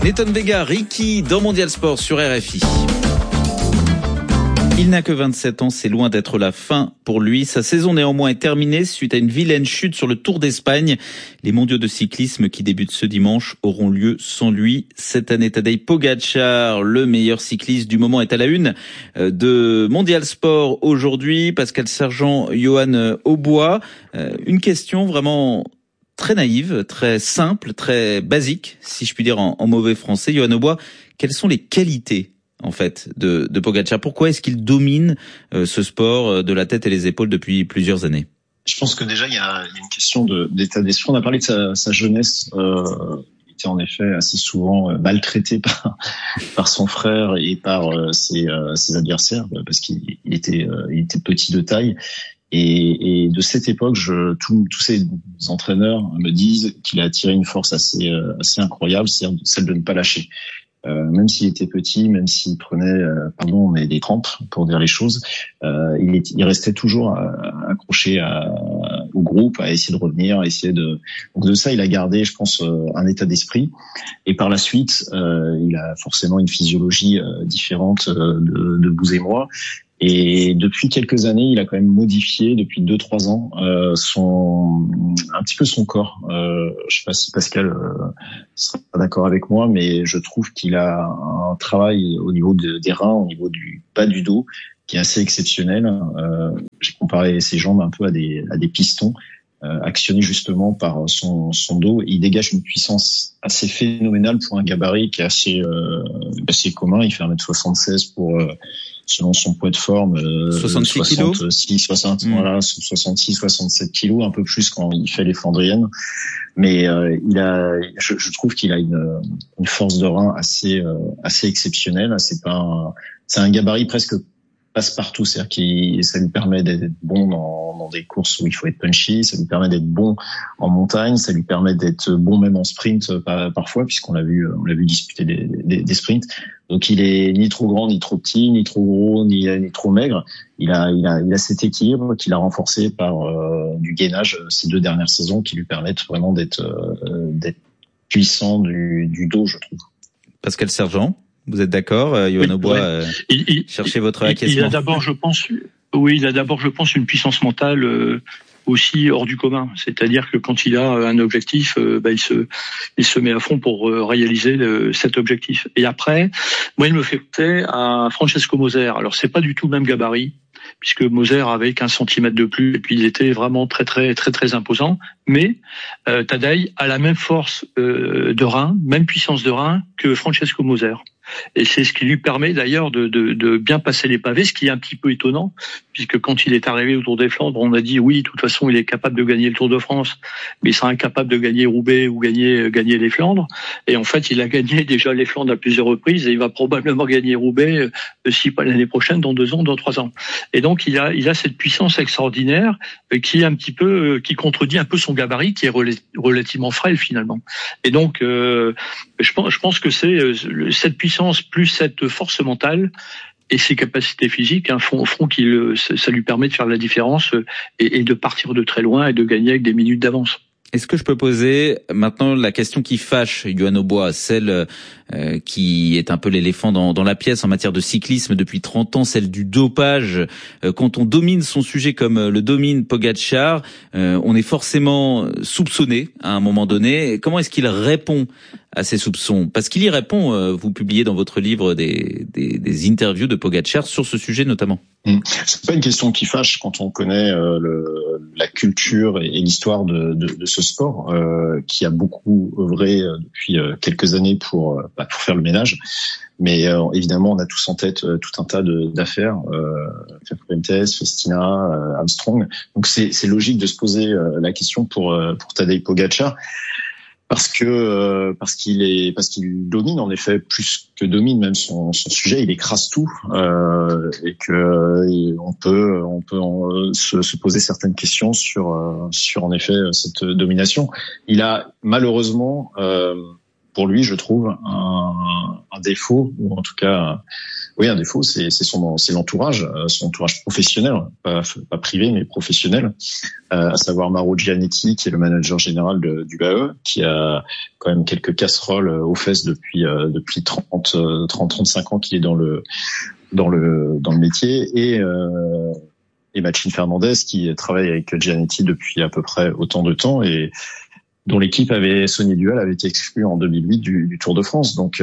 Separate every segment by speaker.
Speaker 1: Neyton Vega, Ricky dans Mondial Sport sur RFI. Il n'a que 27 ans, c'est loin d'être la fin pour lui. Sa saison néanmoins est terminée suite à une vilaine chute sur le Tour d'Espagne. Les mondiaux de cyclisme qui débutent ce dimanche auront lieu sans lui. Cette année, Tadej Pogačar, le meilleur cycliste du moment, est à la une de Mondial Sport aujourd'hui. Pascal Sergent, Johan Aubois. Une question vraiment très naïve, très simple, très basique, si je puis dire en mauvais français. Johan Aubois, quelles sont les qualités en fait de Pogačar? Pourquoi est-ce qu'il domine ce sport de la tête et les épaules depuis plusieurs années?
Speaker 2: Je pense que déjà il y a une question d'état d'esprit. On a parlé de sa jeunesse. Il était en effet assez souvent maltraité par son frère et par ses adversaires parce qu'il était petit de taille. Et de cette époque, tous ces entraîneurs me disent qu'il a tiré une force assez incroyable, c'est celle de ne pas lâcher. Même s'il était petit, même s'il prenait, mais des crampes pour dire les choses, il restait toujours accroché au groupe, à essayer de revenir, donc de ça il a gardé, je pense, un état d'esprit. Et par la suite, il a forcément une physiologie différente de vous et moi. Et depuis quelques années, il a quand même modifié, depuis 2-3 ans, un petit peu son corps. Je sais pas si Pascal sera d'accord avec moi, mais je trouve qu'il a un travail au niveau des reins, au niveau du bas du dos, qui est assez exceptionnel. J'ai comparé ses jambes un peu à des pistons, actionnés justement par son dos. Il dégage une puissance assez phénoménale pour un gabarit qui est assez commun. Il fait 1m76 selon son poids de forme,
Speaker 1: 66 kilos,
Speaker 2: 66, 67 kilos, un peu plus quand il fait les Flandriennes. Mais je trouve qu'il a une force de rein assez exceptionnelle. C'est un gabarit presque passe-partout, c'est-à-dire que ça lui permet d'être bon dans des courses où il faut être punchy, ça lui permet d'être bon en montagne, ça lui permet d'être bon même en sprint parfois, puisqu'on l'a vu disputer des sprints. Donc il est ni trop grand, ni trop petit, ni trop gros, ni trop maigre. Il a cet équilibre qu'il a renforcé par du gainage ces 2 dernières saisons qui lui permettent vraiment d'être puissant du dos, je trouve.
Speaker 1: Pascal Sergent, vous êtes d'accord, Johan Aubois, cherchez votre acquiescement.
Speaker 3: Il a d'abord, je pense, une puissance mentale aussi hors du commun. C'est-à-dire que quand il a un objectif, il se met à fond pour réaliser cet objectif. Et après, moi, il me fait penser à Francesco Moser. Alors, c'est pas du tout le même gabarit, puisque Moser avait 15 cm de plus, et puis il était vraiment très, très, très, très imposant. Mais Tadej a la même force de rein, même puissance de rein que Francesco Moser. Et c'est ce qui lui permet d'ailleurs de bien passer les pavés, ce qui est un petit peu étonnant, puisque quand il est arrivé au Tour des Flandres, on a dit oui, de toute façon, il est capable de gagner le Tour de France, mais il sera incapable de gagner Roubaix ou gagner les Flandres. Et en fait, il a gagné déjà les Flandres à plusieurs reprises, et il va probablement gagner Roubaix, si pas l'année prochaine, dans 2 ans, dans 3 ans. Et donc, il a cette puissance extraordinaire qui est un petit peu, qui contredit un peu son gabarit, qui est relativement frêle finalement. Et donc, je pense que c'est cette puissance plus cette force mentale et ses capacités physiques font ça lui permet de faire la différence et de partir de très loin et de gagner avec des minutes d'avance.
Speaker 1: Est-ce que je peux poser maintenant la question qui fâche, Johan Aubois, celle qui est un peu l'éléphant dans la pièce en matière de cyclisme depuis 30 ans, celle du dopage. Quand on domine son sujet comme le domine Pogačar, on est forcément soupçonné à un moment donné. Comment est-ce qu'il répond à ces soupçons? Parce qu'il y répond, vous publiez dans votre livre des interviews de Pogačar sur ce sujet notamment.
Speaker 2: C'est pas une question qui fâche quand on connaît la culture et l'histoire de ce sport qui a beaucoup œuvré depuis quelques années pour faire le ménage. Mais évidemment, on a tous en tête tout un tas d'affaires, Fuentes, Festina, Armstrong. Donc c'est logique de se poser la question pour Tadej Pogačar. Parce qu'il domine, en effet, plus que domine même son sujet, il écrase tout, et que on peut se poser certaines questions sur en effet cette domination. Il a malheureusement pour lui, je trouve, un défaut, ou en tout cas Oui, un défaut, c'est l'entourage, son entourage professionnel, pas privé mais professionnel, à savoir Mauro Gianetti, qui est le manager général du BAE, qui a quand même quelques casseroles aux fesses depuis 35 ans qu'il est dans le métier, et Machín Fernández, qui travaille avec Gianetti depuis à peu près autant de temps et dont l'équipe Sonia Duval avait été exclue en 2008 du Tour de France. Donc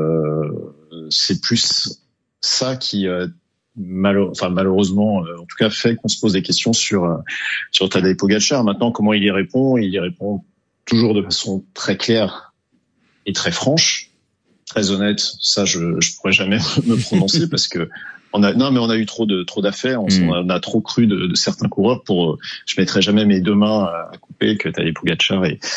Speaker 2: c'est plus ça qui malheureusement en tout cas fait qu'on se pose des questions sur Tadej Pogačar. Maintenant, comment il y répond? Il y répond toujours de façon très claire et très franche, très honnête. Ça, je pourrais jamais me prononcer parce que on a eu trop d'affaires. On a trop cru de certains coureurs pour. Je mettrai jamais mes deux mains à couper que Tadej Pogačar est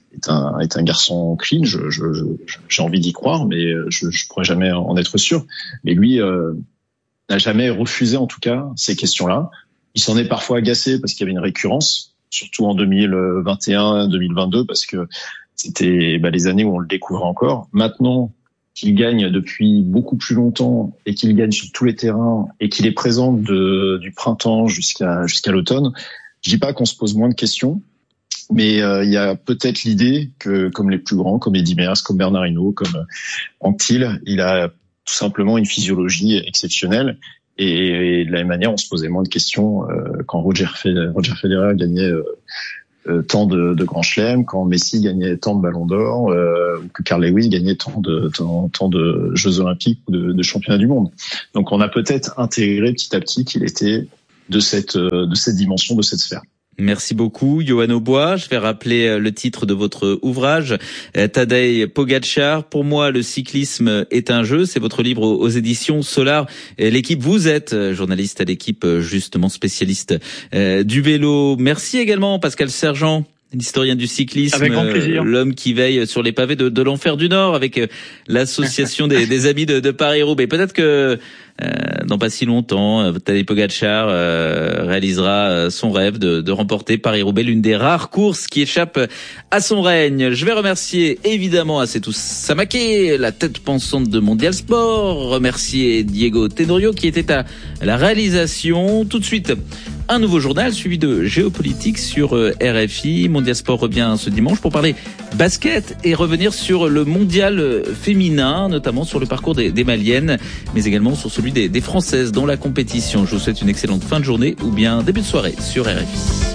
Speaker 2: un garçon clean. J'ai envie d'y croire, mais je pourrais jamais en être sûr. Mais lui n'a jamais refusé, en tout cas, ces questions-là. Il s'en est parfois agacé parce qu'il y avait une récurrence, surtout en 2021, 2022, parce que c'était les années où on le découvrait encore. Maintenant qu'il gagne depuis beaucoup plus longtemps et qu'il gagne sur tous les terrains et qu'il est présent du printemps jusqu'à l'automne, je dis pas qu'on se pose moins de questions, mais il y a peut-être l'idée que, comme les plus grands, comme Eddy Merckx, comme Bernard Hinault, comme Anquetil, il a tout simplement une physiologie exceptionnelle, et de la même manière, on se posait moins de questions quand Roger Federer gagnait tant de grands chelems, quand Messi gagnait tant de ballons d'or, ou que Carl Lewis gagnait tant de Jeux olympiques ou de championnats du monde. Donc on a peut-être intégré petit à petit qu'il était de cette dimension, de cette sphère.
Speaker 1: Merci beaucoup, Yoann Aubois. Je vais rappeler le titre de votre ouvrage, Tadej Pogačar. Pour moi, le cyclisme est un jeu. C'est votre livre aux éditions Solar. L'équipe, vous êtes journaliste à l'équipe, justement spécialiste du vélo. Merci également, Pascal Sergent, l'historien du cyclisme,
Speaker 3: avec grand plaisir.
Speaker 1: L'homme qui veille sur les pavés de l'enfer du Nord avec l'association des amis de Paris-Roubaix. Peut-être que dans pas si longtemps, Tadej Pogačar réalisera son rêve de remporter Paris-Roubaix, l'une des rares courses qui échappe à son règne. Je vais remercier évidemment Asetou Samaké, la tête pensante de Mondial Sport, remercier Diego Tenorio qui était à la réalisation. Tout de suite, un nouveau journal suivi de géopolitique sur RFI. Mondial Sport revient ce dimanche pour parler basket et revenir sur le mondial féminin, notamment sur le parcours des Maliennes, mais également sur celui des Françaises dans la compétition. Je vous souhaite une excellente fin de journée ou bien début de soirée sur RFI.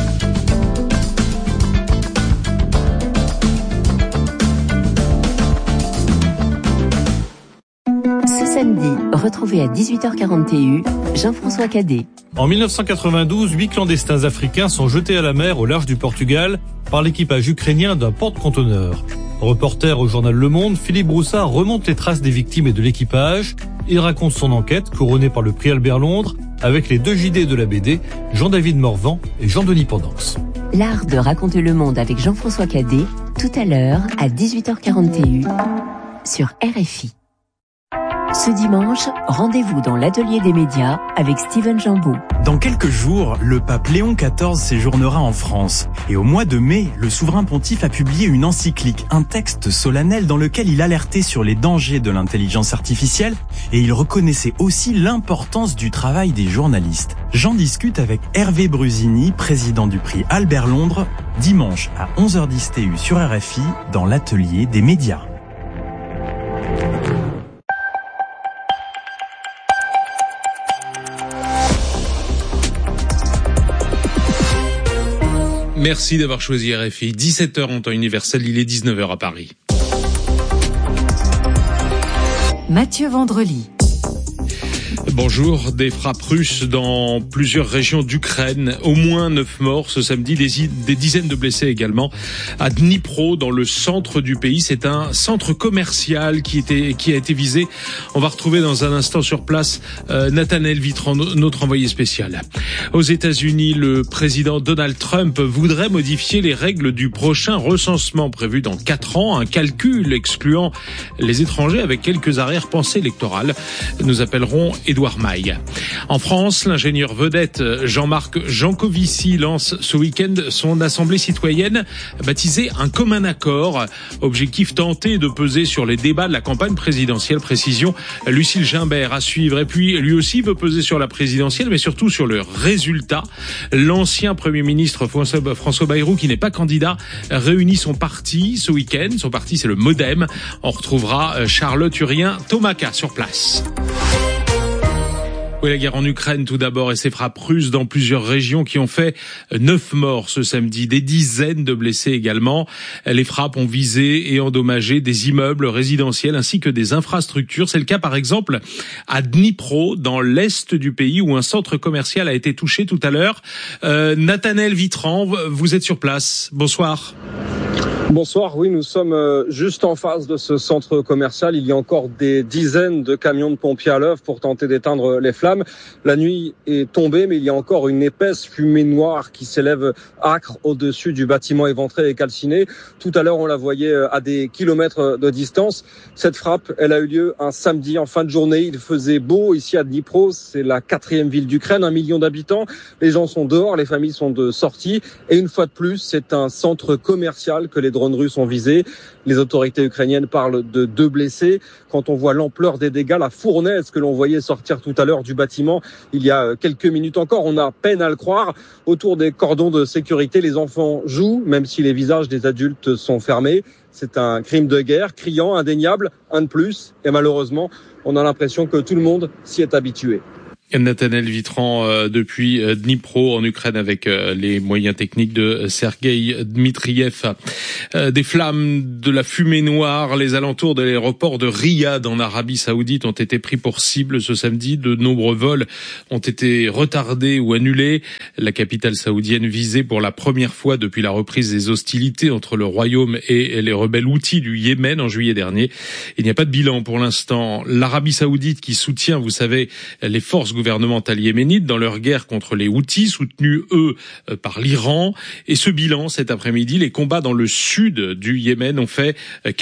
Speaker 4: Samedi, retrouvez à 18h40 TU Jean-François Cadet.
Speaker 5: En 1992, 8 clandestins africains sont jetés à la mer au large du Portugal par l'équipage ukrainien d'un porte-conteneur. Reporter au journal Le Monde, Philippe Broussard remonte les traces des victimes et de l'équipage. Il raconte son enquête, couronnée par le prix Albert Londres, avec les 2 JD de la BD, Jean-David Morvan et Jean-Denis Pendance.
Speaker 4: L'art de raconter le monde avec Jean-François Cadet, tout à l'heure à 18h40 TU sur RFI. Ce dimanche, rendez-vous dans l'atelier des médias avec Steven Jambeau.
Speaker 6: Dans quelques jours, le pape Léon XIV séjournera en France. Et au mois de mai, le souverain pontife a publié une encyclique, un texte solennel dans lequel il alertait sur les dangers de l'intelligence artificielle et il reconnaissait aussi l'importance du travail des journalistes. J'en discute avec Hervé Brusini, président du prix Albert Londres, dimanche à 11h10 TU sur RFI dans l'atelier des médias.
Speaker 7: Merci d'avoir choisi RFI. 17h en temps universel, il est 19h à Paris.
Speaker 4: Mathieu Vendrely.
Speaker 7: Bonjour, des frappes russes dans plusieurs régions d'Ukraine. Au moins 9 morts ce samedi, des dizaines de blessés également. À Dnipro, dans le centre du pays, c'est un centre commercial qui a été visé. On va retrouver dans un instant sur place Nathanaël Vitran, notre envoyé spécial. Aux États-Unis, le président Donald Trump voudrait modifier les règles du prochain recensement prévu dans 4 ans, un calcul excluant les étrangers avec quelques arrière-pensées électorales. Nous appellerons Édouard Edouard Maille. En France, l'ingénieur vedette Jean-Marc Jancovici lance ce week-end son assemblée citoyenne baptisée Un commun accord. Objectif tenter de peser sur les débats de la campagne présidentielle. Précision, Lucille Gimbert à suivre. Et puis, lui aussi veut peser sur la présidentielle, mais surtout sur le résultat. L'ancien Premier ministre François Bayrou, qui n'est pas candidat, réunit son parti ce week-end. Son parti, c'est le MoDem. On retrouvera Charlotte Urien-Tomaka sur place. Oui, la guerre en Ukraine tout d'abord et ses frappes russes dans plusieurs régions qui ont fait 9 morts ce samedi, des dizaines de blessés également. Les frappes ont visé et endommagé des immeubles résidentiels ainsi que des infrastructures. C'est le cas par exemple à Dnipro, dans l'est du pays, où un centre commercial a été touché tout à l'heure. Nathanaël Vitran, vous êtes sur place. Bonsoir.
Speaker 8: Bonsoir, oui, nous sommes juste en face de ce centre commercial. Il y a encore des dizaines de camions de pompiers à l'œuvre pour tenter d'éteindre les flammes. La nuit est tombée, mais il y a encore une épaisse fumée noire qui s'élève âcre au-dessus du bâtiment éventré et calciné. Tout à l'heure, on la voyait à des kilomètres de distance. Cette frappe, elle a eu lieu un samedi en fin de journée. Il faisait beau ici à Dnipro. C'est la 4e ville d'Ukraine, 1 million d'habitants. Les gens sont dehors, les familles sont de sortie. Et une fois de plus, c'est un centre commercial que les drones russes ont visé. Les autorités ukrainiennes parlent de 2 blessés. Quand on voit l'ampleur des dégâts, la fournaise que l'on voyait sortir tout à l'heure du bâtiment il y a quelques minutes encore, on a peine à le croire. Autour des cordons de sécurité, les enfants jouent, même si les visages des adultes sont fermés. C'est un crime de guerre, criant, indéniable, un de plus. Et malheureusement, on a l'impression que tout le monde s'y est habitué.
Speaker 7: Nathanaël Vitran depuis Dnipro en Ukraine avec les moyens techniques de Sergueï Dmitriev. Des flammes, de la fumée noire, les alentours de l'aéroport de Riyad en Arabie Saoudite ont été pris pour cible ce samedi. De nombreux vols ont été retardés ou annulés. La capitale saoudienne visée pour la première fois depuis la reprise des hostilités entre le royaume et les rebelles houthis du Yémen en juillet dernier. Il n'y a pas de bilan pour l'instant. L'Arabie Saoudite qui soutient, vous savez, les forces gouvernementales yéménites dans leur guerre contre les Houthis, soutenus eux par l'Iran. Et ce bilan, cet après-midi, les combats dans le sud du Yémen ont fait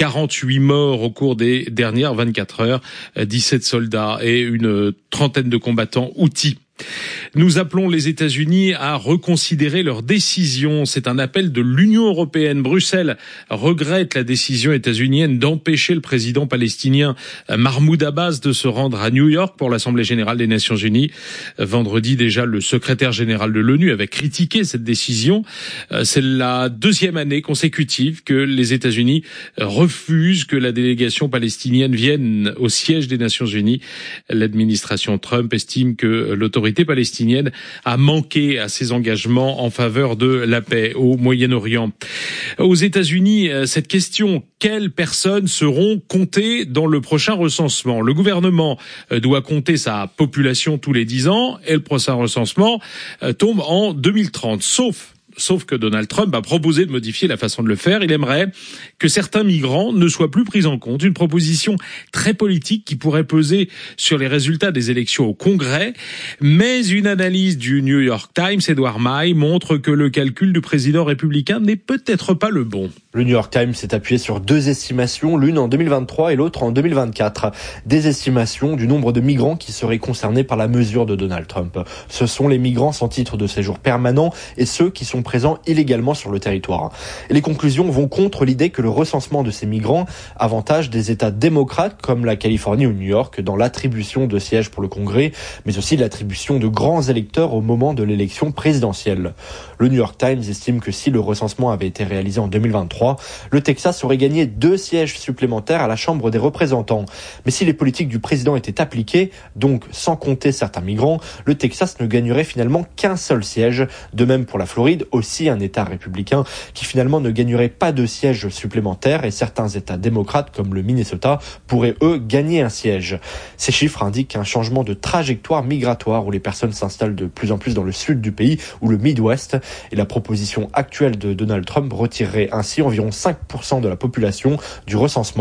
Speaker 7: 48 morts au cours des dernières 24 heures, 17 soldats et une trentaine de combattants Houthis. Nous appelons les États-Unis à reconsidérer leur décision. C'est un appel de l'Union européenne. Bruxelles regrette la décision états-unienne d'empêcher le président palestinien Mahmoud Abbas de se rendre à New York pour l'Assemblée générale des Nations unies. Vendredi déjà, le secrétaire général de l'ONU avait critiqué cette décision. C'est la 2e année consécutive que les États-Unis refusent que la délégation palestinienne vienne au siège des Nations unies. L'administration Trump estime que l'autorité palestinienne a manqué à ses engagements en faveur de la paix au Moyen-Orient. Aux États-Unis, cette question, quelles personnes seront comptées dans le prochain recensement? Le gouvernement doit compter sa population tous les 10 ans et le prochain recensement tombe en 2030, Sauf que Donald Trump a proposé de modifier la façon de le faire. Il aimerait que certains migrants ne soient plus pris en compte. Une proposition très politique qui pourrait peser sur les résultats des élections au Congrès. Mais une analyse du New York Times, Edouard Maille, montre que le calcul du président républicain n'est peut-être pas le bon.
Speaker 9: Le New York Times s'est appuyé sur 2 estimations, l'une en 2023 et l'autre en 2024. Des estimations du nombre de migrants qui seraient concernés par la mesure de Donald Trump. Ce sont les migrants sans titre de séjour permanent et ceux qui sont présents illégalement sur le territoire. Et les conclusions vont contre l'idée que le recensement de ces migrants avantage des États démocrates comme la Californie ou New York dans l'attribution de sièges pour le Congrès, mais aussi l'attribution de grands électeurs au moment de l'élection présidentielle. Le New York Times estime que si le recensement avait été réalisé en 2023, le Texas aurait gagné 2 sièges supplémentaires à la Chambre des représentants. Mais si les politiques du président étaient appliquées, donc sans compter certains migrants, le Texas ne gagnerait finalement qu'un seul siège. De même pour la Floride, aussi un État républicain qui finalement ne gagnerait pas de sièges supplémentaires et certains États démocrates comme le Minnesota pourraient eux gagner un siège. Ces chiffres indiquent un changement de trajectoire migratoire où les personnes s'installent de plus en plus dans le sud du pays ou le Midwest et la proposition actuelle de Donald Trump retirerait ainsi environ 5% de la population du recensement.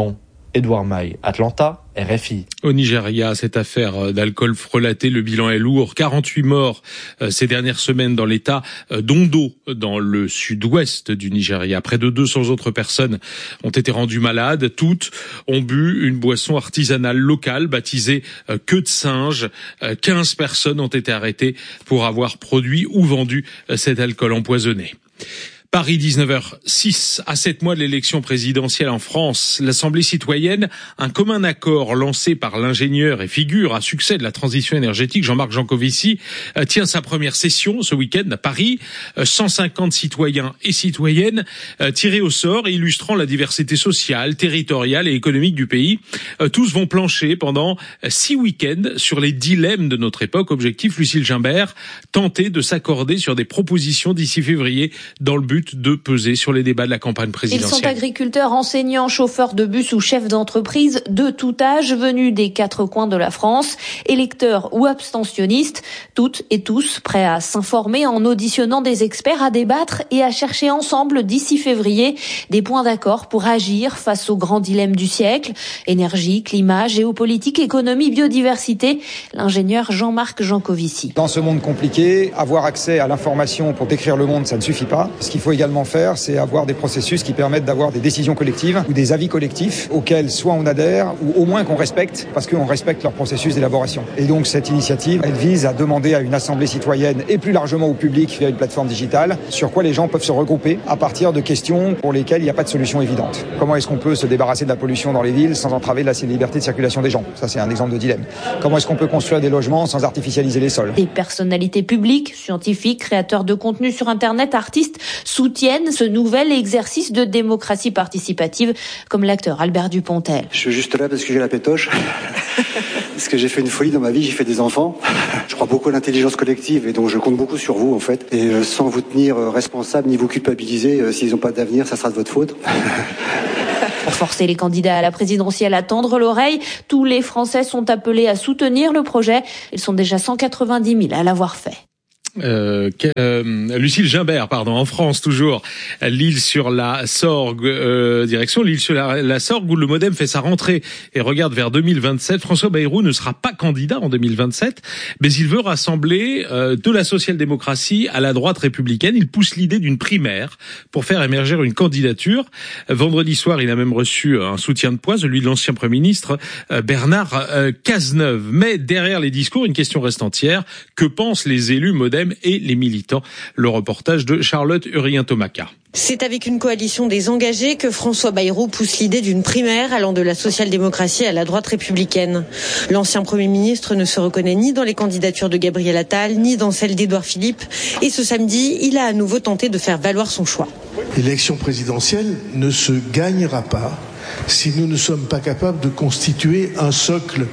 Speaker 9: Edouard Maille, Atlanta, RFI.
Speaker 7: Au Nigeria, cette affaire d'alcool frelaté, le bilan est lourd. 48 morts ces dernières semaines dans l'état d'Ondo, dans le sud-ouest du Nigeria. Près de 200 autres personnes ont été rendues malades. Toutes ont bu une boisson artisanale locale baptisée queue de singe. 15 personnes ont été arrêtées pour avoir produit ou vendu cet alcool empoisonné. Paris, 19h06, à 7 mois de l'élection présidentielle en France, l'Assemblée citoyenne, un commun accord lancé par l'ingénieur et figure à succès de la transition énergétique, Jean-Marc Jancovici, tient sa première session ce week-end à Paris. 150 citoyens et citoyennes tirés au sort et illustrant la diversité sociale, territoriale et économique du pays. Tous vont plancher pendant 6 week-ends sur les dilemmes de notre époque. Objectif, Lucille Gimbert, tenter de s'accorder sur des propositions d'ici février dans le but de peser sur les débats de la campagne présidentielle.
Speaker 10: Ils sont agriculteurs, enseignants, chauffeurs de bus ou chefs d'entreprise de tout âge, venus des 4 coins de la France, électeurs ou abstentionnistes, toutes et tous prêts à s'informer en auditionnant des experts, à débattre et à chercher ensemble d'ici février des points d'accord pour agir face aux grands dilemmes du siècle. Énergie, climat, géopolitique, économie, biodiversité. L'ingénieur Jean-Marc Jancovici.
Speaker 11: Dans ce monde compliqué, avoir accès à l'information pour décrire le monde, ça ne suffit pas. Ce qu'il faut également faire, c'est avoir des processus qui permettent d'avoir des décisions collectives ou des avis collectifs auxquels soit on adhère ou au moins qu'on respecte parce qu'on respecte leur processus d'élaboration. Et donc cette initiative, elle vise à demander à une assemblée citoyenne et plus largement au public via une plateforme digitale sur quoi les gens peuvent se regrouper à partir de questions pour lesquelles il n'y a pas de solution évidente. Comment est-ce qu'on peut se débarrasser de la pollution dans les villes sans entraver la liberté de circulation des gens? Ça, c'est un exemple de dilemme. Comment est-ce qu'on peut construire des logements sans artificialiser les sols?
Speaker 10: Des personnalités publiques, scientifiques, créateurs de contenu sur Internet, artistes soutiennent ce nouvel exercice de démocratie participative, comme l'acteur Albert Dupontel.
Speaker 12: Je suis juste là parce que j'ai la pétoche, parce que j'ai fait une folie dans ma vie, j'ai fait des enfants. Je crois beaucoup à l'intelligence collective et donc je compte beaucoup sur vous en fait. Et sans vous tenir responsable ni vous culpabiliser, s'ils n'ont pas d'avenir, ça sera de votre faute.
Speaker 10: Pour forcer les candidats à la présidentielle à tendre l'oreille, tous les Français sont appelés à soutenir le projet. Ils sont déjà 190 000 à l'avoir fait.
Speaker 7: Lucille Gimbert, en France toujours, l'île sur la Sorgue, direction l'île sur la Sorgue où le MoDem fait sa rentrée et regarde vers 2027. François Bayrou ne sera pas candidat en 2027, mais il veut rassembler de la social-démocratie à la droite républicaine. Il pousse l'idée d'une primaire pour faire émerger une candidature. Vendredi soir, il a même reçu un soutien de poids, celui de l'ancien Premier ministre Bernard Cazeneuve. Mais derrière les discours, une question reste entière. Que pensent les élus MoDem et les militants? Le reportage de Charlotte Urien-Tomaka.
Speaker 13: C'est avec une coalition des engagés que François Bayrou pousse l'idée d'une primaire allant de la social-démocratie à la droite républicaine. L'ancien Premier ministre ne se reconnaît ni dans les candidatures de Gabriel Attal, ni dans celle d'Édouard Philippe. Et ce samedi, il a à nouveau tenté de faire valoir son choix.
Speaker 14: L'élection présidentielle ne se gagnera pas si nous ne sommes pas capables de constituer un socle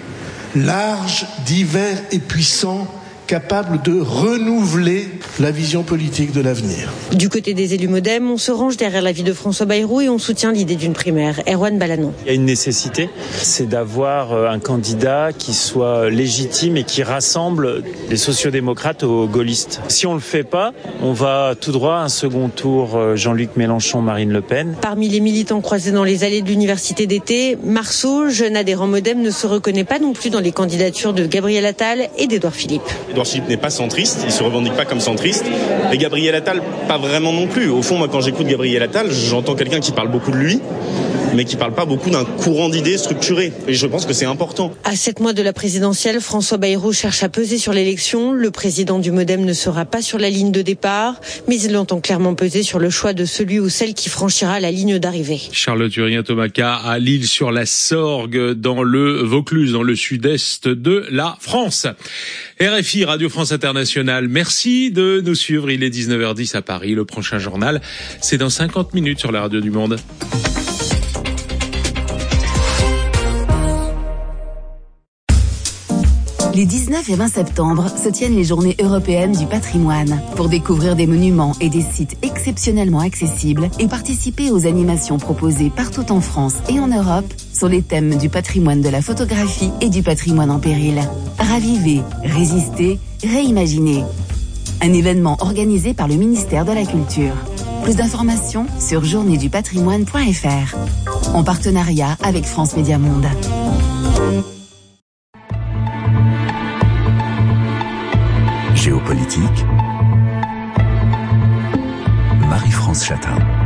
Speaker 14: large, divers et puissant, capable de renouveler la vision politique de l'avenir.
Speaker 13: Du côté des élus MoDem, on se range derrière l'avis de François Bayrou et on soutient l'idée d'une primaire. Erwan Balanon.
Speaker 15: Il y a une nécessité, c'est d'avoir un candidat qui soit légitime et qui rassemble les sociodémocrates aux gaullistes. Si on le fait pas, on va tout droit à un second tour Jean-Luc Mélenchon, Marine Le Pen.
Speaker 13: Parmi les militants croisés dans les allées de l'université d'été, Marceau, jeune adhérent MoDem, ne se reconnaît pas non plus dans les candidatures de Gabriel Attal et d'Édouard Philippe.
Speaker 16: Édouard Philippe n'est pas centriste, il se revendique pas comme centriste. Et Gabriel Attal, pas vraiment non plus. Au fond, moi, quand j'écoute Gabriel Attal, j'entends quelqu'un qui parle beaucoup de lui, mais qui parle pas beaucoup d'un courant d'idées structuré. Et je pense que c'est important.
Speaker 13: À 7 mois de la présidentielle, François Bayrou cherche à peser sur l'élection. Le président du MoDem ne sera pas sur la ligne de départ, mais il entend clairement peser sur le choix de celui ou celle qui franchira la ligne d'arrivée.
Speaker 7: Charlotte Urien-Tomaka à l'île sur la Sorgue, dans le Vaucluse, dans le sud-est de la France. RFI, Radio France Internationale, merci de nous suivre. Il est 19h10 à Paris. Le prochain journal, c'est dans 50 minutes sur la Radio du Monde.
Speaker 4: Les 19 et 20 septembre se tiennent les Journées européennes du patrimoine. Pour découvrir des monuments et des sites exceptionnellement accessibles et participer aux animations proposées partout en France et en Europe sur les thèmes du patrimoine de la photographie et du patrimoine en péril. Ravivez, résistez, réimaginez. Un événement organisé par le ministère de la Culture.
Speaker 17: Plus d'informations sur journéedupatrimoine.fr. En partenariat avec France Média Monde.
Speaker 18: Géopolitique, Marie-France Chatin.